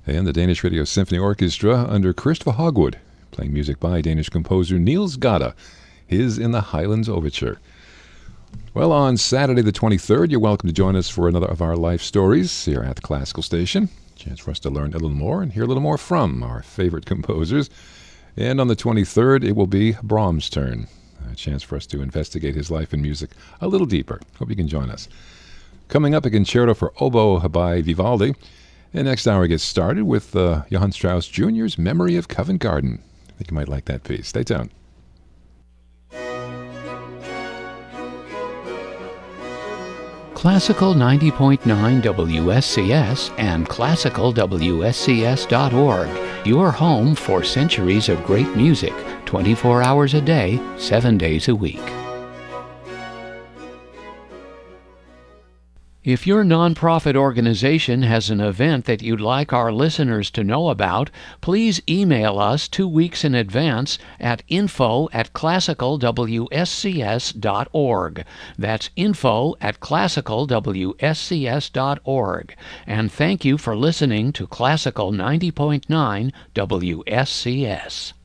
And the Danish Radio Symphony Orchestra under Christopher Hogwood, playing music by Danish composer Niels Gade, his In the Highlands Overture. Well, on Saturday the 23rd, you're welcome to join us for another of our life stories here at the Classical Station. Chance for us to learn a little more and hear a little more from our favorite composers. And on the 23rd, it will be Brahms' turn. A chance for us to investigate his life and music a little deeper. Hope you can join us. Coming up, a concerto for oboe by Vivaldi. And next hour gets started with Johann Strauss Jr.'s Memory of Covent Garden. I think you might like that piece. Stay tuned. Classical 90.9 WSCS and classicalwscs.org. Your home for centuries of great music, 24 hours a day, 7 days a week. If your nonprofit organization has an event that you'd like our listeners to know about, please email us 2 weeks in advance at info@classicalwscs.org. That's info@classicalwscs.org. And thank you for listening to Classical 90.9 WSCS.